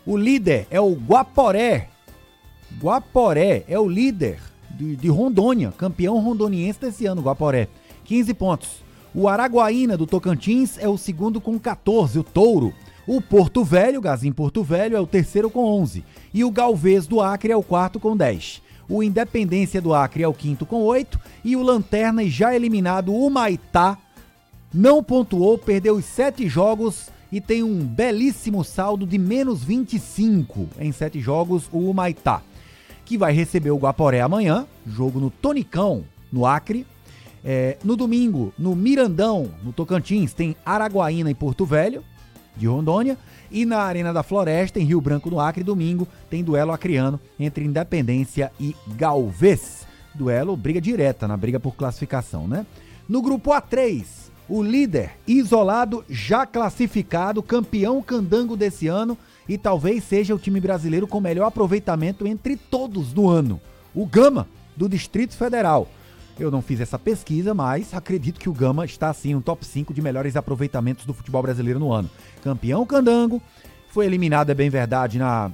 O líder é o Guaporé. Guaporé é o líder de Rondônia, campeão rondoniense desse ano, Guaporé. 15 pontos. O Araguaína do Tocantins é o segundo com 14, o Touro. O Porto Velho, Gazim Porto Velho, é o terceiro com 11. E o Galvez do Acre é o quarto com 10. O Independência do Acre é o quinto com 8. E o Lanterna, já eliminado, o Humaitá, não pontuou, perdeu os 7 jogos e tem um belíssimo saldo de menos 25 em 7 jogos, o Humaitá, que vai receber o Guaporé amanhã, jogo no Tonicão, no Acre. No domingo, no Mirandão, no Tocantins, tem Araguaína e Porto Velho, de Rondônia. E na Arena da Floresta, em Rio Branco, no Acre, domingo, tem duelo acreano entre Independência e Galvez. Duelo, briga direta, na briga por classificação, né? No grupo A3, o líder isolado, já classificado, campeão candango desse ano e talvez seja o time brasileiro com melhor aproveitamento entre todos do ano. O Gama, do Distrito Federal. Eu não fiz essa pesquisa, mas acredito que o Gama está sim no top 5 de melhores aproveitamentos do futebol brasileiro no ano. Campeão candango, foi eliminado, é bem verdade, na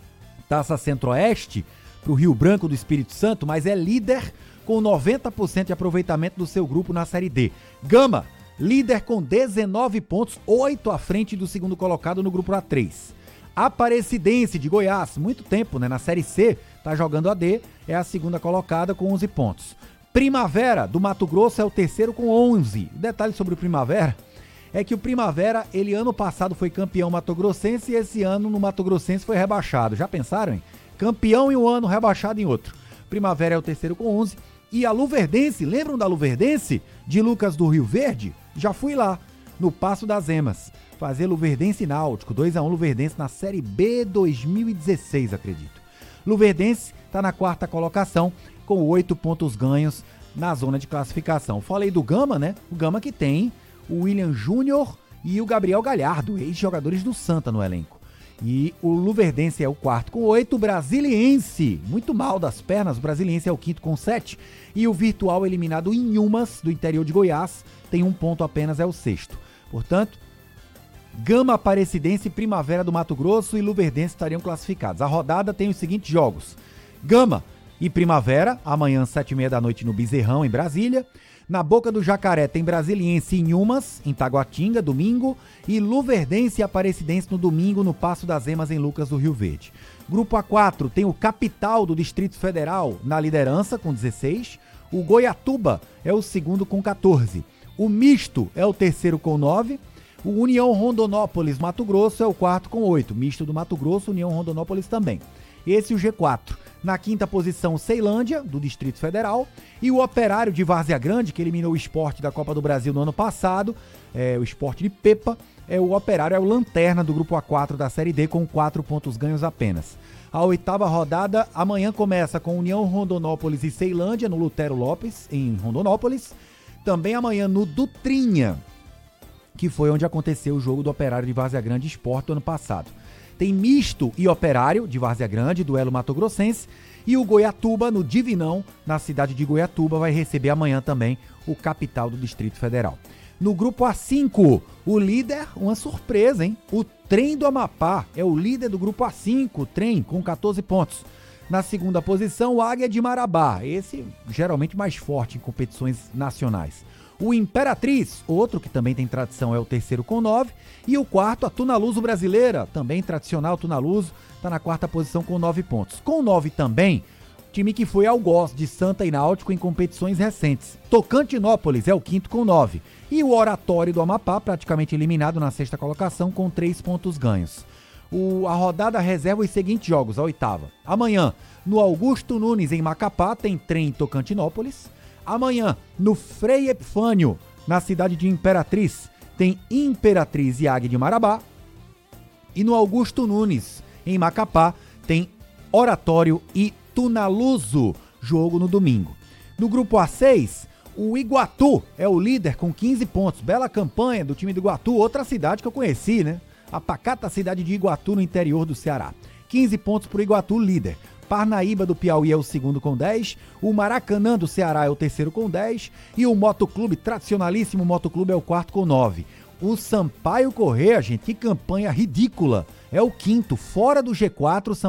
Taça Centro-Oeste para o Rio Branco do Espírito Santo, mas é líder com 90% de aproveitamento do seu grupo na Série D. Gama, líder com 19 pontos, 8 à frente do segundo colocado no grupo A3. Aparecidense de Goiás, muito tempo, né, na Série C, tá jogando a D, é a segunda colocada com 11 pontos. Primavera, do Mato Grosso, é o terceiro com 11. O detalhe sobre o Primavera é que o Primavera, ele ano passado foi campeão mato-grossense e esse ano no Mato Grossense foi rebaixado. Já pensaram, hein? Campeão em um ano, rebaixado em outro. Primavera é o terceiro com 11. E a Luverdense, lembram da Luverdense? De Lucas do Rio Verde? Já fui lá, no Passo das Emas, fazer Luverdense e Náutico. 2-1 Luverdense na Série B 2016, acredito. Luverdense está na quarta colocação, com 8 pontos ganhos na zona de classificação. Falei do Gama, né? O Gama que tem o William Júnior e o Gabriel Galhardo, ex-jogadores do Santa no elenco. E o Luverdense é o quarto com 8, o Brasiliense, muito mal das pernas, o Brasiliense é o quinto com 7, e o Virtual eliminado em Inhumas, do interior de Goiás, tem 1 ponto apenas, é o sexto. Portanto, Gama, Aparecidense, Primavera do Mato Grosso e Luverdense estariam classificados. A rodada tem os seguintes jogos: Gama e Primavera, amanhã 7h30 da noite no Bezerrão, em Brasília. Na Boca do Jacaré tem Brasiliense e Inhumas, em Taguatinga, domingo. E Luverdense e Aparecidense no domingo, no Passo das Emas, em Lucas do Rio Verde. Grupo A4 tem o Capital do Distrito Federal na liderança, com 16. O Goiatuba é o segundo com 14. O Misto é o terceiro com 9. O União Rondonópolis, Mato Grosso, é o quarto com 8. Misto do Mato Grosso, União Rondonópolis também. Esse é o G4. Na quinta posição, Ceilândia, do Distrito Federal. E o Operário de Várzea Grande, que eliminou o Sport da Copa do Brasil no ano passado, o Sport de Pepa. O Operário é o lanterna do Grupo A4 da Série D, com 4 pontos ganhos apenas. A oitava rodada amanhã começa com União Rondonópolis e Ceilândia, no Lutero Lopes, em Rondonópolis. Também amanhã no Dutrinha, que foi onde aconteceu o jogo do Operário de Várzea Grande Sport do ano passado. Tem Misto e Operário de Várzea Grande, duelo mato-grossense. E o Goiatuba, no Divinão, na cidade de Goiatuba, vai receber amanhã também o Capital do Distrito Federal. No grupo A5, o líder, uma surpresa, hein? O Trem do Amapá é o líder do grupo A5, o Trem, com 14 pontos. Na segunda posição, o Águia de Marabá, esse geralmente mais forte em competições nacionais. O Imperatriz, outro que também tem tradição, é o terceiro com 9. E o quarto, a Tunaluso Brasileira, também tradicional Tunaluso, está na quarta posição com 9 pontos. Com 9 também, time que foi algoz de Santa e Náutico em competições recentes. Tocantinópolis é o quinto com 9. E o Oratório do Amapá, praticamente eliminado na sexta colocação, com 3 pontos ganhos. A rodada reserva os seguintes jogos, a oitava. Amanhã, no Augusto Nunes, em Macapá, tem Trem em Tocantinópolis. Amanhã, no Frei Epifânio, na cidade de Imperatriz, tem Imperatriz e Águia de Marabá. E no Augusto Nunes, em Macapá, tem Oratório e Tunaluso, jogo no domingo. No grupo A6, o Iguatu é o líder com 15 pontos. Bela campanha do time do Iguatu, outra cidade que eu conheci, né? A pacata cidade de Iguatu, no interior do Ceará. 15 pontos para o Iguatu, líder. Parnaíba do Piauí é o segundo com 10, o Maracanã do Ceará é o terceiro com 10 e o Motoclube, tradicionalíssimo Motoclube, é o quarto com 9. O Sampaio Corrêa, gente, que campanha ridícula, É o quinto. Fora do G4, São